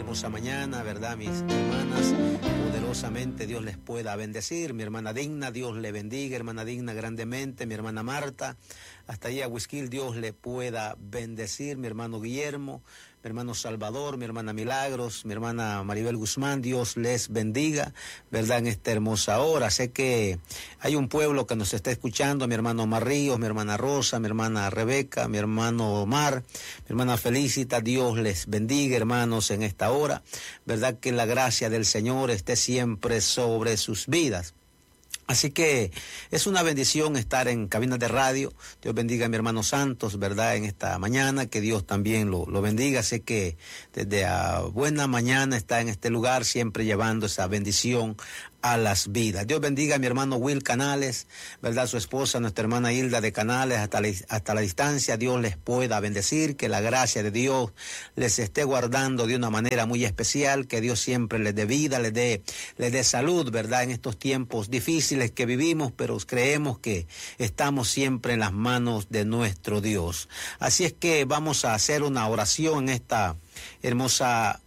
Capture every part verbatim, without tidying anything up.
hermosa mañana, ¿verdad? Mis hermanas, poderosamente Dios les pueda bendecir. Mi hermana Digna, Dios le bendiga, hermana Digna, grandemente. Mi hermana Marta, hasta allá a Huisquil, Dios le pueda bendecir. Mi hermano Guillermo, mi hermano Salvador, mi hermana Milagros, mi hermana Maribel Guzmán, Dios les bendiga, ¿verdad? En esta hermosa hora. Sé que hay un pueblo que nos está escuchando, mi hermano Omar Ríos, mi hermana Rosa, mi hermana Rebeca, mi hermano Omar, mi hermana Felicita, Dios les bendiga, hermanos, en esta hora, ¿verdad? Que la gracia del Señor esté siempre sobre sus vidas. Así que es una bendición estar en cabinas de radio. Dios bendiga a mi hermano Santos, ¿verdad? En esta mañana, que Dios también lo, lo bendiga. Sé que desde a buena mañana está en este lugar, siempre llevando esa bendición a las vidas. Dios bendiga a mi hermano Will Canales, ¿verdad? Su esposa, nuestra hermana Hilda de Canales, hasta la, hasta la distancia. Dios les pueda bendecir, que la gracia de Dios les esté guardando de una manera muy especial, que Dios siempre les dé vida, les dé, les dé salud, ¿verdad? En estos tiempos difíciles que vivimos, pero creemos que estamos siempre en las manos de nuestro Dios. Así es que vamos a hacer una oración en esta hermosa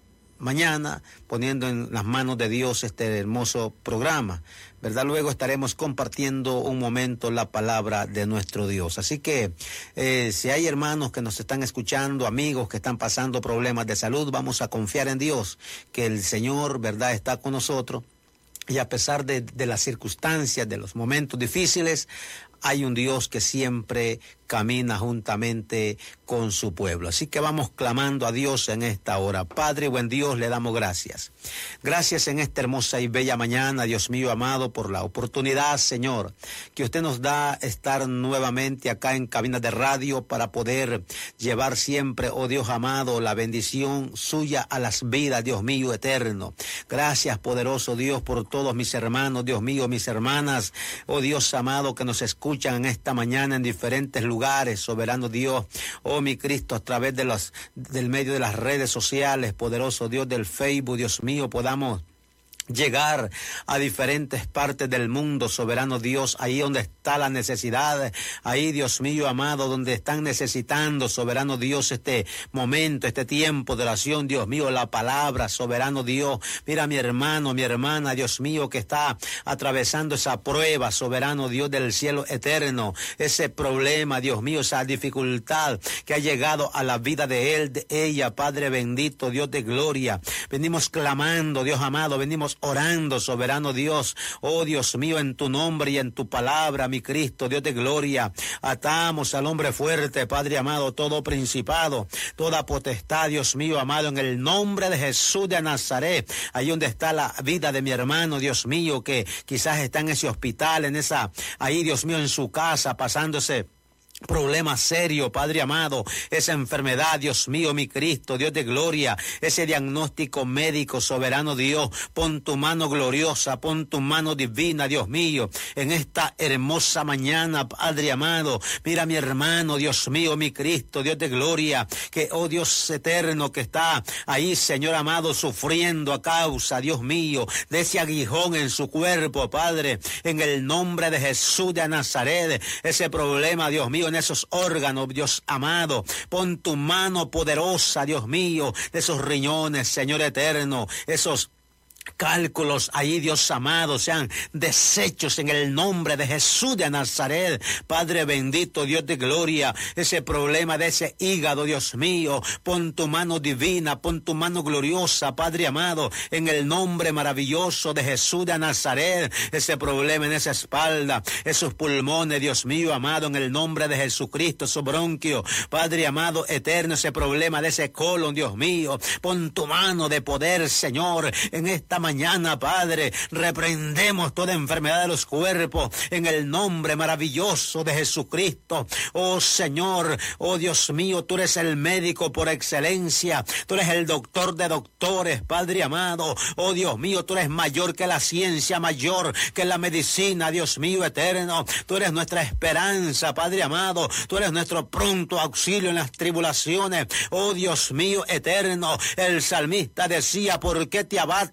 mañana, poniendo en las manos de Dios este hermoso programa, ¿verdad? Luego estaremos compartiendo un momento la palabra de nuestro Dios. Así que eh, si hay hermanos que nos están escuchando, amigos que están pasando problemas de salud, vamos a confiar en Dios, que el Señor, ¿verdad?, está con nosotros. Y a pesar de, de las circunstancias, de los momentos difíciles, hay un Dios que siempre camina juntamente con su pueblo. Así que vamos clamando a Dios en esta hora. Padre, buen Dios, le damos gracias. Gracias en esta hermosa y bella mañana, Dios mío amado, por la oportunidad, Señor, que usted nos da estar nuevamente acá en cabinas de radio para poder llevar siempre, oh Dios amado, la bendición suya a las vidas, Dios mío eterno. Gracias, poderoso Dios, por todos mis hermanos, Dios mío, mis hermanas, oh Dios amado, que nos escuchan en esta mañana en diferentes lugares. lugares, soberano Dios, oh mi Cristo, a través de los, del medio de las redes sociales, poderoso Dios, del Facebook, Dios mío, podamos llegar a diferentes partes del mundo, soberano Dios, ahí donde está la necesidad, ahí, Dios mío amado, donde están necesitando, soberano Dios, este momento, este tiempo de oración, Dios mío, la palabra, soberano Dios. Mira mi hermano, mi hermana, Dios mío, que está atravesando esa prueba, soberano Dios del cielo eterno, ese problema, Dios mío, esa dificultad que ha llegado a la vida de él, de ella, Padre bendito, Dios de gloria. Venimos clamando, Dios amado, venimos orando, soberano Dios, oh Dios mío, en tu nombre y en tu palabra, mi Cristo, Dios de gloria. Atamos al hombre fuerte, Padre amado, todo principado, toda potestad, Dios mío amado, en el nombre de Jesús de Nazaret, ahí donde está la vida de mi hermano, Dios mío, que quizás está en ese hospital, en esa, ahí, Dios mío, en su casa, pasándose problema serio, Padre amado, esa enfermedad, Dios mío, mi Cristo, Dios de gloria, ese diagnóstico médico, soberano Dios, pon tu mano gloriosa, pon tu mano divina, Dios mío, en esta hermosa mañana, Padre amado. Mira mi hermano, Dios mío, mi Cristo, Dios de gloria, que, oh Dios eterno, que está ahí, Señor amado, sufriendo a causa, Dios mío, de ese aguijón en su cuerpo, Padre, en el nombre de Jesús de Nazaret, ese problema, Dios mío, en esos órganos, Dios amado, pon tu mano poderosa, Dios mío, de esos riñones, Señor eterno, esos cálculos ahí, Dios amado, sean deshechos en el nombre de Jesús de Nazaret, Padre bendito, Dios de gloria, ese problema de ese hígado, Dios mío, pon tu mano divina, pon tu mano gloriosa, Padre amado, en el nombre maravilloso de Jesús de Nazaret, ese problema en esa espalda, esos pulmones, Dios mío amado, en el nombre de Jesucristo, su bronquio, Padre amado, eterno, ese problema de ese colon, Dios mío, pon tu mano de poder, Señor, en esta mañana, Padre, reprendemos toda enfermedad de los cuerpos en el nombre maravilloso de Jesucristo. Oh Señor, oh Dios mío, tú eres el médico por excelencia, tú eres el doctor de doctores, Padre amado. Oh Dios mío, tú eres mayor que la ciencia, mayor que la medicina, Dios mío eterno. Tú eres nuestra esperanza, Padre amado, tú eres nuestro pronto auxilio en las tribulaciones. Oh Dios mío eterno, el salmista decía, ¿por qué te abates, oh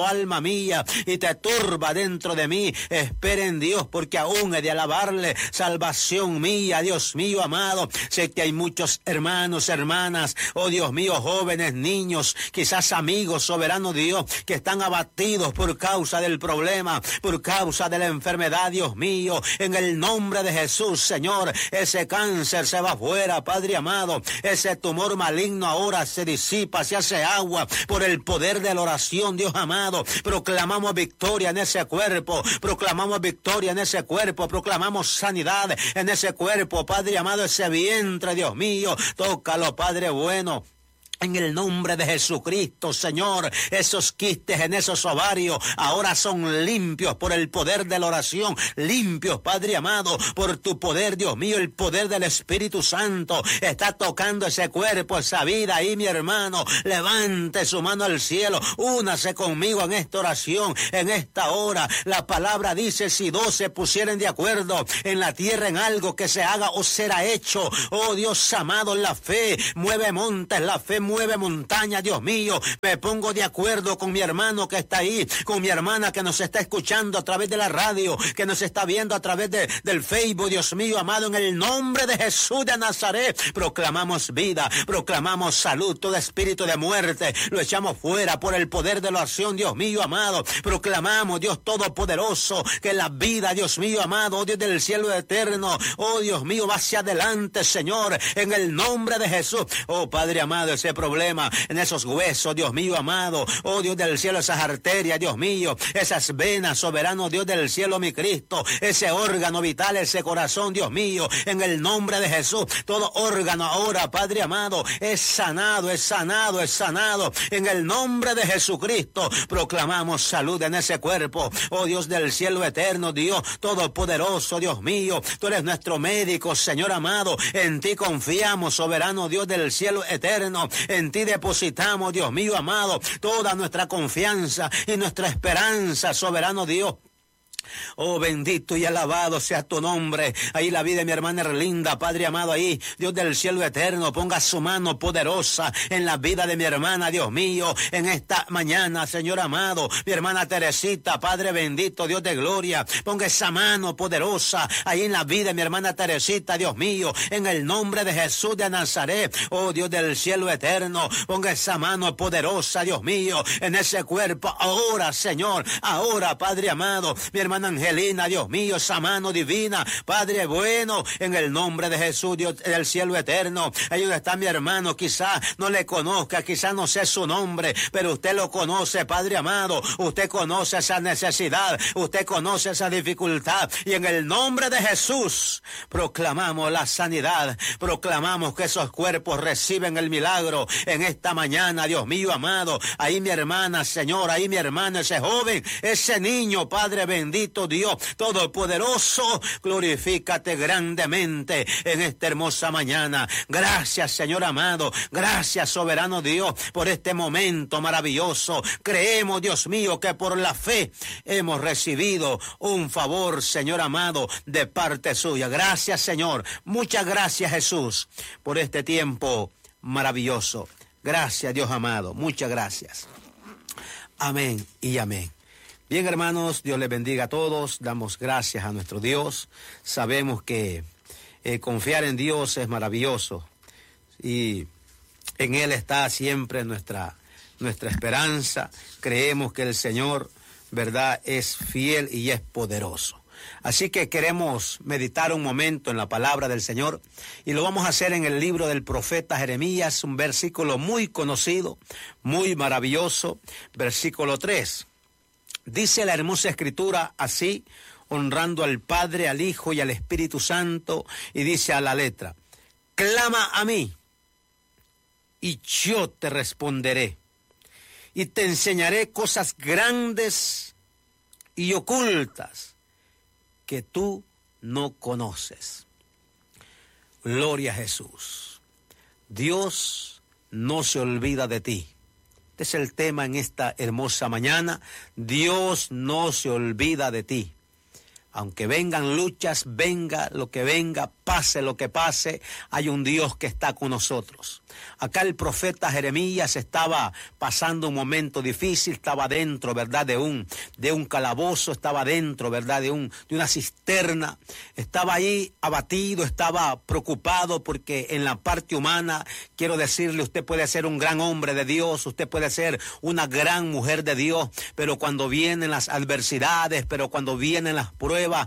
alma mía, y te turba dentro de mí. Espera en Dios, porque aún he de alabarle, salvación mía, Dios mío amado. Sé que hay muchos hermanos, hermanas, oh Dios mío, jóvenes, niños, quizás amigos, soberano Dios, que están abatidos por causa del problema, por causa de la enfermedad, Dios mío. En el nombre de Jesús, Señor, ese cáncer se va fuera, Padre amado. Ese tumor maligno ahora se disipa, se hace agua por el poder de la oración, Dios amado. Proclamamos victoria en ese cuerpo, proclamamos victoria en ese cuerpo, proclamamos sanidad en ese cuerpo, Padre amado, ese vientre, Dios mío. Tócalo, Padre bueno. En el nombre de Jesucristo, Señor, esos quistes en esos ovarios ahora son limpios por el poder de la oración, limpios, Padre amado, por tu poder, Dios mío, el poder del Espíritu Santo está tocando ese cuerpo, esa vida ahí, mi hermano. Levante su mano al cielo, únase conmigo en esta oración, en esta hora. La palabra dice, si dos se pusieren de acuerdo en la tierra en algo que se haga o será hecho. Oh Dios amado, la fe mueve montes, la fe mueve montaña, Dios mío. Me pongo de acuerdo con mi hermano que está ahí, con mi hermana que nos está escuchando a través de la radio, que nos está viendo a través de, del Facebook, Dios mío amado. En el nombre de Jesús de Nazaret proclamamos vida, proclamamos salud. Todo espíritu de muerte lo echamos fuera por el poder de la oración, Dios mío amado. Proclamamos, Dios todopoderoso, que la vida, Dios mío amado, oh Dios del cielo eterno, oh Dios mío, va hacia adelante, Señor, en el nombre de Jesús. Oh Padre amado, ese problema en esos huesos, Dios mío amado, oh Dios del cielo, esas arterias, Dios mío, esas venas, soberano Dios del cielo, mi Cristo, ese órgano vital, ese corazón, Dios mío, en el nombre de Jesús, todo órgano ahora, Padre amado, es sanado, es sanado, es sanado, en el nombre de Jesucristo. Proclamamos salud en ese cuerpo, oh Dios del cielo eterno, Dios todopoderoso, Dios mío, tú eres nuestro médico, Señor amado, en ti confiamos, soberano Dios del cielo eterno. En ti depositamos, Dios mío amado, toda nuestra confianza y nuestra esperanza, soberano Dios. Oh, bendito y alabado sea tu nombre. Ahí la vida de mi hermana Erlinda, Padre amado, ahí, Dios del cielo eterno, ponga su mano poderosa en la vida de mi hermana, Dios mío, en esta mañana, Señor amado. Mi hermana Teresita, Padre bendito, Dios de gloria, ponga esa mano poderosa ahí en la vida de mi hermana Teresita, Dios mío, en el nombre de Jesús de Nazaret. Oh, Dios del cielo eterno, ponga esa mano poderosa, Dios mío, en ese cuerpo, ahora, Señor, ahora, Padre amado, mi hermana Angelina, Dios mío, esa mano divina, Padre bueno, en el nombre de Jesús, Dios del cielo eterno. Ahí donde está mi hermano, quizá no le conozca, quizá no sé su nombre, pero usted lo conoce, Padre amado. Usted conoce esa necesidad, usted conoce esa dificultad, y en el nombre de Jesús proclamamos la sanidad, proclamamos que esos cuerpos reciben el milagro en esta mañana, Dios mío amado. Ahí mi hermana, Señor, ahí mi hermano, ese joven, ese niño, Padre bendito, Dios todopoderoso, glorifícate grandemente en esta hermosa mañana. Gracias, Señor amado, gracias, soberano Dios, por este momento maravilloso. Creemos, Dios mío, que por la fe hemos recibido un favor, Señor amado, de parte suya. Gracias, Señor, muchas gracias, Jesús, por este tiempo maravilloso. Gracias, Dios amado, muchas gracias. Amén y amén. Bien, hermanos, Dios les bendiga a todos. Damos gracias a nuestro Dios. Sabemos que eh, confiar en Dios es maravilloso y en Él está siempre nuestra, nuestra esperanza. Creemos que el Señor, verdad, es fiel y es poderoso. Así que queremos meditar un momento en la palabra del Señor y lo vamos a hacer en el libro del profeta Jeremías, un versículo muy conocido, muy maravilloso, versículo tres. Dice la hermosa escritura así, honrando al Padre, al Hijo y al Espíritu Santo, y dice a la letra: clama a mí y yo te responderé y te enseñaré cosas grandes y ocultas que tú no conoces. Gloria a Jesús. Dios no se olvida de ti. Este es el tema en esta hermosa mañana. Dios no se olvida de ti. Aunque vengan luchas, venga lo que venga, pase lo que pase, hay un Dios que está con nosotros. Acá el profeta Jeremías estaba pasando un momento difícil, estaba dentro, ¿verdad?, de un, de un calabozo, estaba dentro, ¿verdad?, de, un, de una cisterna, estaba ahí abatido, estaba preocupado porque en la parte humana, quiero decirle, usted puede ser un gran hombre de Dios, usted puede ser una gran mujer de Dios, pero cuando vienen las adversidades, pero cuando vienen las pruebas,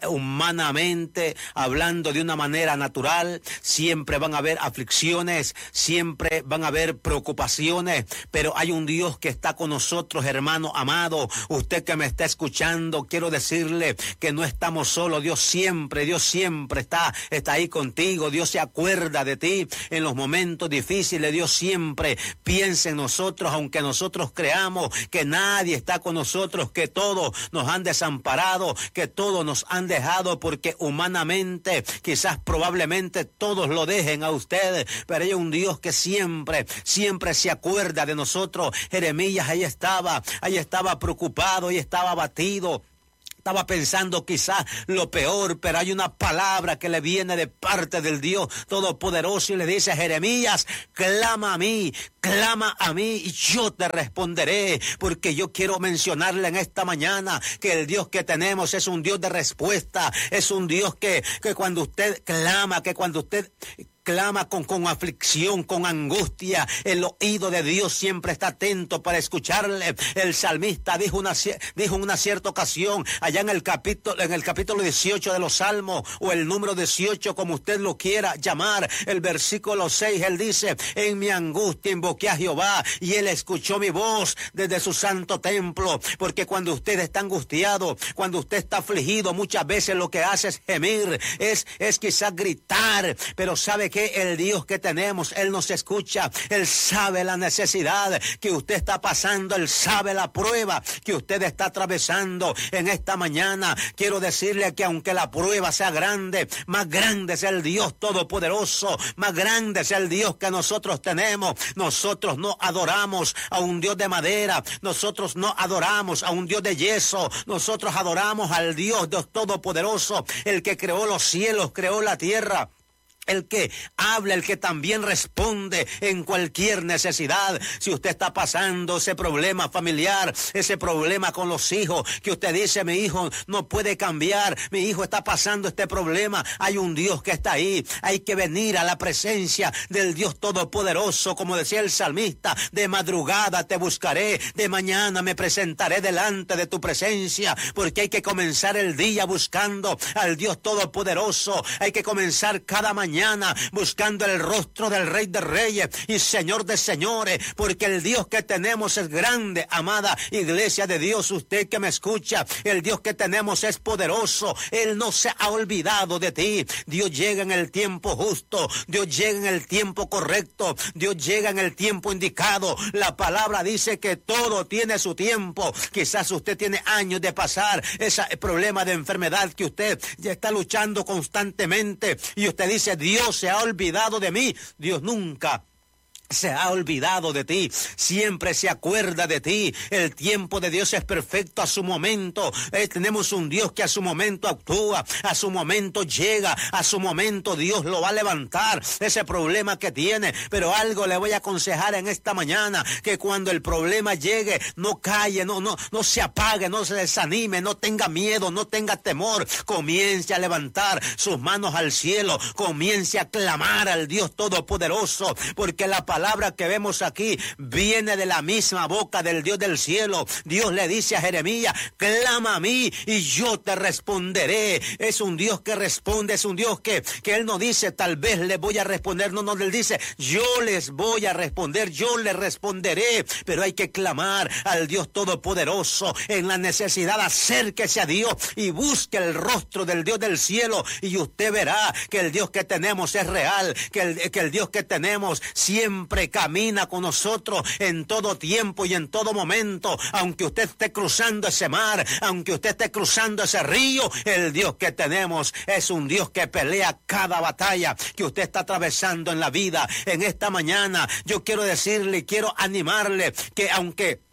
humanamente, hablando de una manera natural, siempre van a haber aflicciones, siempre van a haber preocupaciones, pero hay un Dios que está con nosotros, hermano amado. Usted que me está escuchando, quiero decirle que no estamos solos. Dios siempre, Dios siempre está, está ahí contigo. Dios se acuerda de ti en los momentos difíciles. Dios siempre piensa en nosotros, aunque nosotros creamos que nadie está con nosotros, que todos nos han desamparado, que todos nos han dejado, porque humanamente, quizás probablemente todos lo dejen a ustedes, pero hay un Dios que siempre, siempre se acuerda de nosotros. Jeremías ahí estaba, ahí estaba preocupado, ahí estaba abatido. Estaba pensando quizás lo peor, pero hay una palabra que le viene de parte del Dios Todopoderoso y le dice: Jeremías, clama a mí, clama a mí y yo te responderé, porque yo quiero mencionarle en esta mañana que el Dios que tenemos es un Dios de respuesta, es un Dios que, que cuando usted clama, que cuando usted clama con, con aflicción, con angustia, el oído de Dios siempre está atento para escucharle. El salmista dijo una, dijo en una cierta ocasión, allá en el capítulo, en el capítulo dieciocho de los Salmos, o el número dieciocho, como usted lo quiera llamar, el versículo seis, él dice: en mi angustia invoqué a Jehová y él escuchó mi voz desde su santo templo. Porque cuando usted está angustiado, cuando usted está afligido, muchas veces lo que hace es gemir, es, es quizás gritar, pero sabe que el Dios que tenemos, Él nos escucha, Él sabe la necesidad que usted está pasando, Él sabe la prueba que usted está atravesando en esta mañana. Quiero decirle que aunque la prueba sea grande, más grande es el Dios Todopoderoso, más grande es el Dios que nosotros tenemos. Nosotros no adoramos a un Dios de madera, nosotros no adoramos a un Dios de yeso, nosotros adoramos al Dios, Dios Todopoderoso, el que creó los cielos, creó la tierra, el que habla, el que también responde en cualquier necesidad. Si usted está pasando ese problema familiar, ese problema con los hijos, que usted dice: mi hijo no puede cambiar, mi hijo está pasando este problema, hay un Dios que está ahí. Hay que venir a la presencia del Dios Todopoderoso, como decía el salmista: de madrugada te buscaré, de mañana me presentaré delante de tu presencia, porque hay que comenzar el día buscando al Dios Todopoderoso. Hay que comenzar cada mañana Mañana, buscando el rostro del Rey de Reyes y Señor de Señores, porque el Dios que tenemos es grande, amada iglesia de Dios. Usted que me escucha, el Dios que tenemos es poderoso. Él no se ha olvidado de ti. Dios llega en el tiempo justo, Dios llega en el tiempo correcto, Dios llega en el tiempo indicado. La palabra dice que todo tiene su tiempo. Quizás usted tiene años de pasar ese problema de enfermedad que usted ya está luchando constantemente y usted dice: Dios se ha olvidado de mí. Dios nunca se ha olvidado de ti, siempre se acuerda de ti. El tiempo de Dios es perfecto a su momento. Eh, tenemos un Dios que a su momento actúa, a su momento llega, a su momento Dios lo va a levantar, ese problema que tiene. Pero algo le voy a aconsejar en esta mañana: que cuando el problema llegue, no calle, no, no, no se apague, no se desanime, no tenga miedo, no tenga temor. Comience a levantar sus manos al cielo, comience a clamar al Dios Todopoderoso, porque la palabra palabra que vemos aquí viene de la misma boca del Dios del cielo. Dios le dice a Jeremías: clama a mí y yo te responderé. Es un Dios que responde, es un Dios que, que Él no dice tal vez le voy a responder, no, no, Él dice yo les voy a responder, yo les responderé. Pero hay que clamar al Dios Todopoderoso en la necesidad. Acérquese a Dios y busque el rostro del Dios del cielo y usted verá que el Dios que tenemos es real, que el, que el Dios que tenemos siempre camina con nosotros en todo tiempo y en todo momento. Aunque usted esté cruzando ese mar, aunque usted esté cruzando ese río, el Dios que tenemos es un Dios que pelea cada batalla que usted está atravesando en la vida. En esta mañana yo quiero decirle, quiero animarle que aunque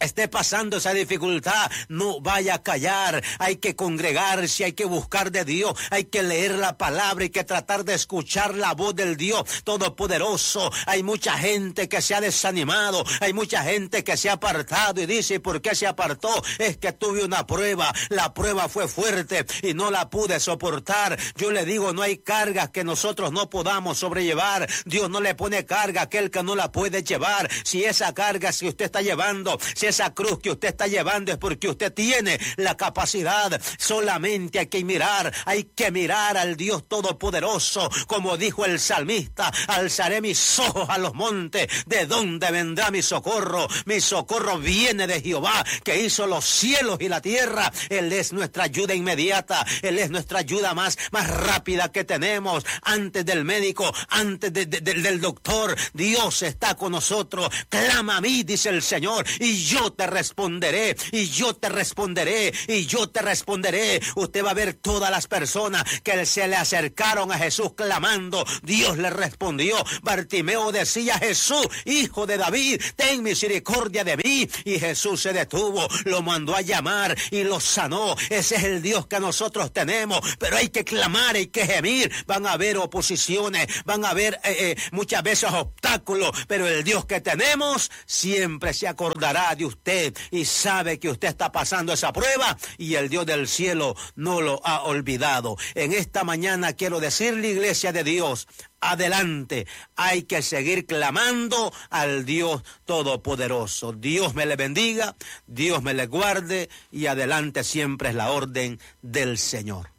esté pasando esa dificultad, no vaya a callar. Hay que congregarse, hay que buscar de Dios, hay que leer la palabra, hay que tratar de escuchar la voz del Dios Todopoderoso. Hay mucha gente que se ha desanimado, hay mucha gente que se ha apartado y dice, ¿por qué se apartó? Es que tuve una prueba, la prueba fue fuerte y no la pude soportar. Yo le digo, no hay cargas que nosotros no podamos sobrellevar. Dios no le pone carga a aquel que no la puede llevar. Si esa carga que usted está llevando, si esa cruz que usted está llevando es porque usted tiene la capacidad, solamente hay que mirar, hay que mirar al Dios Todopoderoso, como dijo el salmista, alzaré mis ojos a los montes, ¿de dónde vendrá mi socorro? Mi socorro viene de Jehová, que hizo los cielos y la tierra. Él es nuestra ayuda inmediata, Él es nuestra ayuda más, más rápida que tenemos, antes del médico, antes de, de, de, del doctor. Dios está con nosotros. Clama a mí, dice el Señor, y yo te responderé, y yo te responderé, y yo te responderé. Usted va a ver todas las personas que se le acercaron a Jesús clamando, Dios le respondió. Bartimeo decía, Jesús, hijo de David, ten misericordia de mí, y Jesús se detuvo, lo mandó a llamar y lo sanó. Ese es el Dios que nosotros tenemos, pero hay que clamar, hay que gemir. Van a haber oposiciones, van a haber eh, eh, muchas veces obstáculos, pero el Dios que tenemos siempre se acordará de usted y sabe que usted está pasando esa prueba y el Dios del cielo no lo ha olvidado. En esta mañana quiero decirle, iglesia de Dios, adelante, hay que seguir clamando al Dios Todopoderoso. Dios me le bendiga, Dios me le guarde y adelante siempre es la orden del Señor.